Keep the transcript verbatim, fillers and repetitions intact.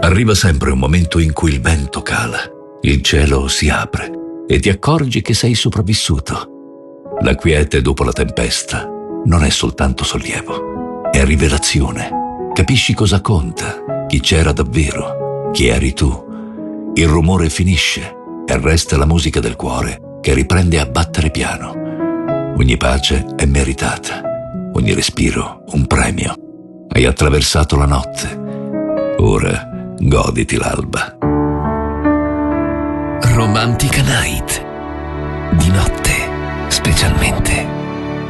Arriva sempre un momento in cui il vento cala, il cielo si apre e ti accorgi che sei sopravvissuto. La quiete dopo la tempesta non è soltanto sollievo, è rivelazione. Capisci cosa conta, chi c'era davvero, chi eri tu. Il rumore finisce e resta la musica del cuore che riprende a battere piano. Ogni pace è meritata, ogni respiro un premio. Hai attraversato la notte, ora goditi l'alba. Romantica Night, di notte specialmente.